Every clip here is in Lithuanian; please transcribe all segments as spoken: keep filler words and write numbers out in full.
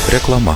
Reklama.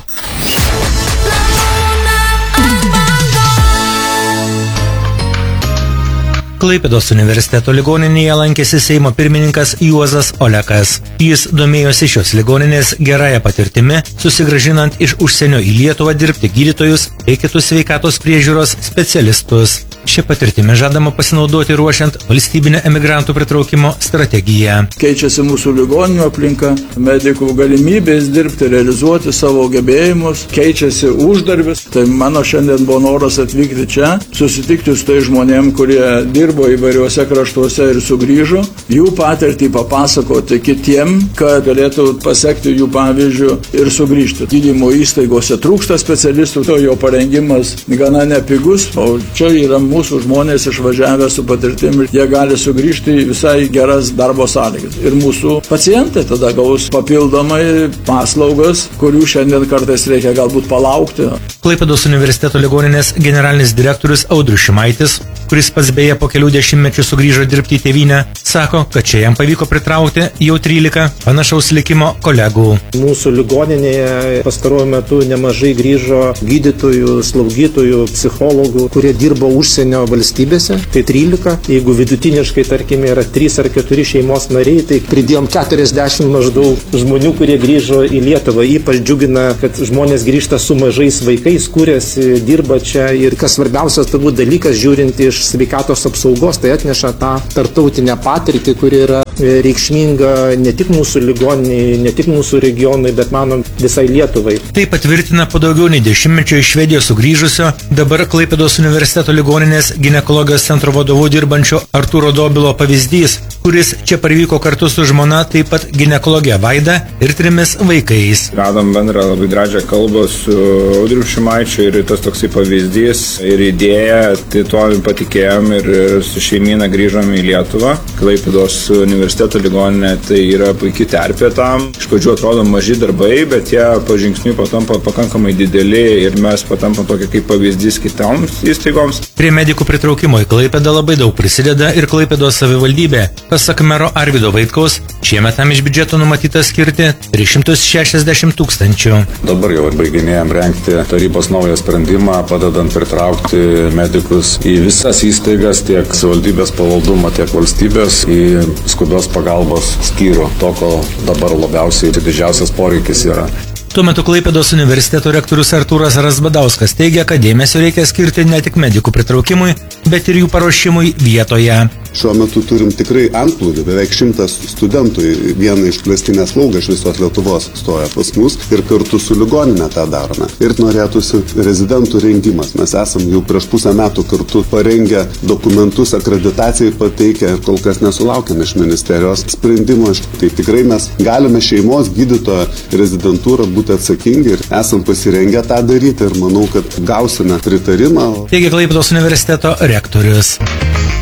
Klaipėdos universiteto ligoninėje lankėsi Seimo pirmininkas Juozas Olekas. Jis domėjosi šios ligoninės gerąją patirtimi, susigrąžinant iš užsienio į Lietuvą dirbti gydytojus bei kitus sveikatos priežiūros specialistus. Šia patirtimi žadama pasinaudoti ruošiant valstybinę emigrantų pritraukimo strategiją. Keičiasi mūsų ligoninių aplinka, medikų galimybės dirbti, realizuoti savo gebėjimus, keičiasi uždarbis. Tai mano šiandien buvo noras atvykti čia, susitikti su tai žmonėm, kurie dirbo įvairiuose kraštuose ir sugrįžo, jų patirtį papasakoti kitiem, kad galėtų pasekti jų pavyzdžių ir sugrįžti. Gydymo įstaigose trūksta specialistų, to jo parengimas gana nepigus, o čia yra mūsų žmonės išvažiavę su patirtimi, jie gali sugrįžti į visai geras darbo sąlygas. Ir mūsų pacientai tada gaus papildomai paslaugas, kurių šiandien kartais reikia galbūt palaukti. Klaipėdos universiteto ligoninės generalinis direktorius Audrius Šimaitis, kuris pats beje po kelių dešimtmečių sugrįžo dirbti į tėvynę, sako, kad čia jam pavyko pritraukti jau trylika panašaus likimo kolegų. Mūsų ligoninėje pastaruoju metu nemažai grįžo gydytojų, slaugytojų, psichologų, kurie dirbo užsienio valstybėse. Tai trylika. Jeigu vidutiniškai, tarkime, yra trys ar keturi šeimos nariai, tai pridėjom keturiasdešimt maždaug žmonių, kurie grįžo į Lietuvą. Ypač džiugina, kad žmonės grįžta su mažais vaikais, kūrėsi, dirba čia ir kas svarbiausias turbūt dalykas, žiūrint iš sveikatos apsaugos, tai atneša tą tarptautinę patirtį, kuri yra reikšminga ne tik mūsų ligoniniai, ne tik mūsų regionai, bet manom visai Lietuvai. Tai patvirtina po daugiau nei dešimtmečio iš Švedijos sugrįžusio, dabar Klaipėdos universiteto ligoninės ginekologijos centro vadovu dirbančio Artūro Dobilo pavyzdys, kuris čia parvyko kartu su žmona, taip pat ginekologė Vaida ir trimis vaikais. Radom bendrą labai gražią kalbą su Audriu Šimaičiu ir tas toksai pavyzdys ir idėja, tai tuo patikėjom ir su šeimyna grįžom į Lietuvą. Klaipėdos universiteto ligoninė tai yra puikiai terpė tam. Iš pradžių atrodo maži darbai, bet jie pažingsniui patampa pakankamai dideli ir mes patampam tokia kaip pavyzdys kitoms įstaigoms. Prie medikų pritraukimo į Klaipėdą labai daug prisideda ir Klaipėdos savivaldybė. Pasak mero Arvydo Vaitkaus, šiemet tam iš biudžeto numatyta skirti tris šimtus šešiasdešimt tūkstančių. Dabar jau baiginėjom rengti tarybos naują sprendimą, padedant pritraukti medikus į visas įstaigas, tiek savivaldybės pavaldumą, tiek valstybės, į skubios pagalbos skyrių, to, ko dabar labiausiai didžiausias poreikis yra. Tuo metu Klaipėdos universiteto rektorius Artūras Razbadauskas teigia, kad dėmesio reikia skirti ne tik medikų pritraukimui, bet ir jų paruošimui vietoje. Šiuo metu turim tikrai antplūdį, beveik šimtas studentų į vieną išplėstinę slaugą iš visos Lietuvos stoja pas mus ir kartu su ligoninė tą darome. Ir norėtųsi rezidentų rengimas. Mes esam jau prieš pusę metų kartu parengę dokumentus, akreditacijai pateikę ir kol kas nesulaukėme iš ministerijos sprendimo. Tai tikrai mes galime šeimos gydytojo rezidentūrą būti atsakingi ir esam pasirengę tą daryti ir manau, kad gausime pritarimą. Teigia Klaipėdos universiteto rektorius.